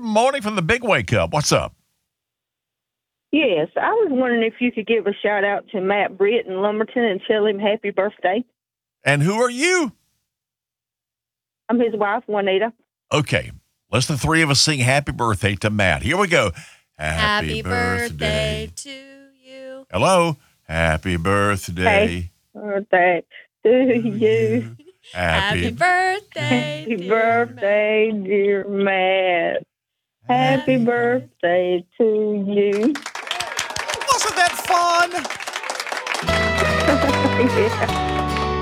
morning from the Big Wake Up. What's up? Yes, I was wondering if you could give a shout out to Matt Britt in Lumberton and tell him happy birthday. And who are you? I'm his wife, Juanita. Okay, let's the three of us sing happy birthday to Matt. Here we go. Happy birthday to you. Hello. Happy birthday. Birthday to you. Happy birthday. Happy birthday, dear Matt. Happy birthday to you. Wasn't that fun? Yeah.